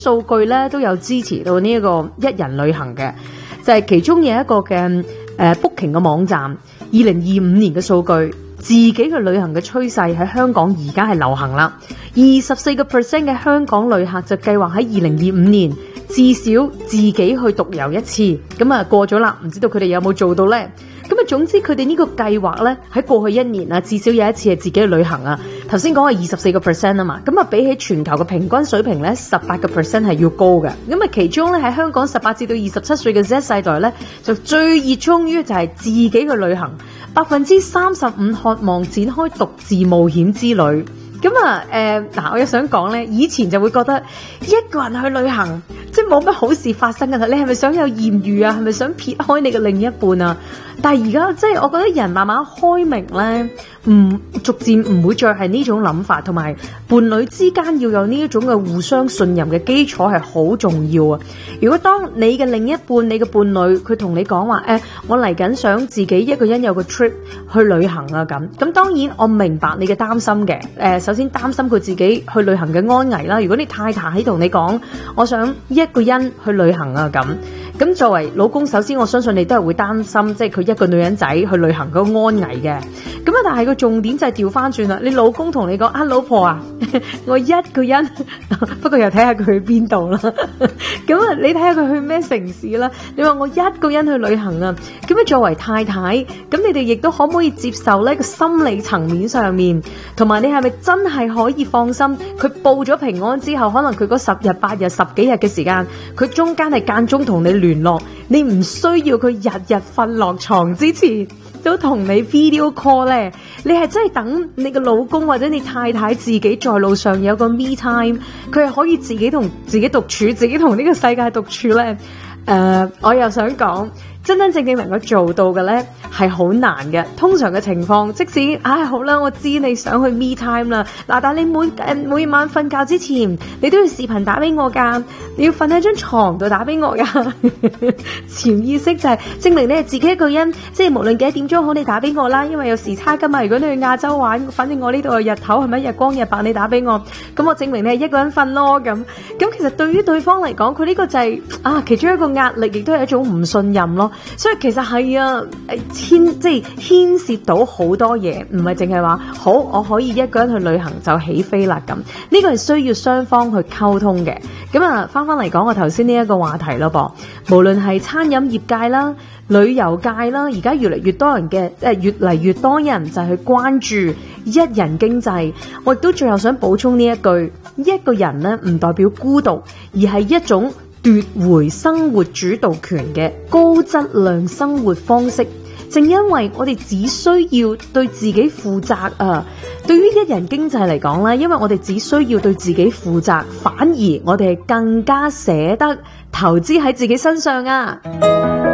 數據咧都有支持到呢一個一人旅行嘅，就係其中有一個嘅booking 嘅網站，2025年嘅數據，自己嘅旅行嘅趨勢喺香港而家係流行啦。24% 嘅香港旅客就計劃喺2025年至少自己去獨遊一次，咁啊過咗啦，唔知道佢哋有冇做到呢？咁啊，總之佢哋呢個計劃咧喺過去1年啊，至少有一次係自己去旅行啊。頭先講係24% 啊嘛，咁啊比起全球嘅平均水平咧，18% 係要高嘅。咁啊，其中咧喺香港18至到27歲嘅 Z 世代咧，就最熱衷於就係自己去旅行，35%渴望展開獨自冒險之旅。咁啊，我又想講咧，以前就會覺得一個人去旅行，即係冇乜好事發生㗎啦。你係咪想有豔遇啊？係咪想撇開你嘅另一半啊？但係而家即係我覺得人慢慢開明咧，逐漸唔會再係呢種諗法，同埋伴侶之間要有呢一種嘅互相信任嘅基礎係好重要啊！如果當你嘅另一半、你嘅伴侶佢同你講話，我嚟緊想自己一個人有個 trip 去旅行啊，咁當然我明白你嘅擔心嘅。首先擔心佢自己去旅行嘅安危啦。如果你太太喺同你講，我想一個人去旅行啊，咁作為老公，首先我相信你都係會擔心，即係佢一個女人仔去旅行嗰個安危嘅。咁啊，但係個重點就係調翻轉啦。你老公同你講啊，老婆啊，我一個人，不過又睇下佢去邊度啦。咁啊，你睇下佢去咩城市啦。你話我一個人去旅行啊，咁啊，作為太太，咁你哋亦都可唔可以接受呢個心理層面上面，同埋你係咪真係可以放心？佢報咗平安之後，可能佢嗰10日8日10幾日嘅時間，佢中間係間中同你聯絡，你唔需要佢日日瞓落床之前都同你 video call 咧，你係真係等你個老公或者你太太自己在路上有個 me time， 佢係可以自己同自己獨處，自己同呢個世界獨處咧。我又想講，真真正正能夠做到嘅咧係好難嘅。通常嘅情況，即使好啦，我知你想去 me time 啦，但係你每晚瞓覺之前，你都要視頻打俾我噶，你要瞓喺張床度打俾我噶。潛意識就係證明你係自己一個人，即係無論幾點鐘好，你打俾我啦，因為有時差噶嘛。如果你去亞洲玩，反正我呢度係日頭，係咪日光日白，你打俾我，咁我證明你係一個人瞓咯。咁其實對於對方嚟講，佢呢個就係其中一個壓力，亦都係一種唔信任咯。所以其實係牽涉到好多嘢，唔係淨係話好我可以一個人去旅行就起飛啦咁。呢個係需要雙方去溝通嘅。咁啊，翻嚟講我頭先呢一個話題咯噃，無論係餐飲業界啦、旅遊界啦，而家越嚟越多人就係去關注一人經濟。我亦都最後想補充呢一句，一個人呢唔代表孤獨，而係一種奪回生活主導權嘅高質量生活方式。正因為我哋只需要對自己負責啊，對於一人經濟嚟講咧，因為我哋只需要對自己負責，反而我哋係更加捨得投資喺自己身上啊。